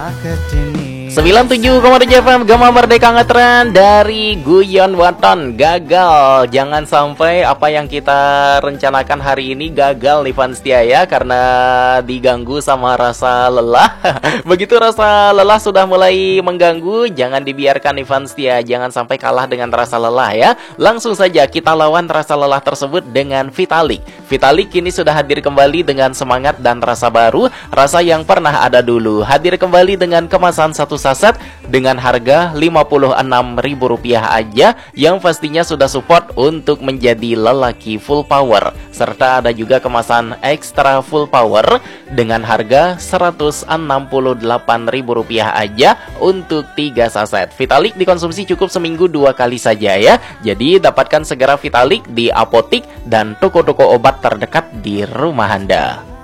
97,7 FM Gema Merdeka Ngetren dari Guyon Waton. Gagal, jangan sampai apa yang kita rencanakan hari ini gagal nih Van Setia ya, karena diganggu sama rasa lelah. Begitu rasa lelah sudah mulai mengganggu, jangan dibiarkan nih Van Setia, jangan sampai kalah dengan rasa lelah ya. Langsung saja kita lawan rasa lelah tersebut dengan Vitalik. Vitalik kini sudah hadir kembali dengan semangat dan rasa baru, rasa yang pernah ada dulu. Hadir kembali dengan kemasan satu saset dengan harga Rp56.000 aja, yang pastinya sudah support untuk menjadi lelaki full power. Serta ada juga kemasan ekstra full power dengan harga Rp168.000 aja untuk 3 saset. Vitalik dikonsumsi cukup seminggu 2 kali saja ya. Jadi dapatkan segera Vitalik di apotik dan toko-toko obat terdekat di rumah Anda.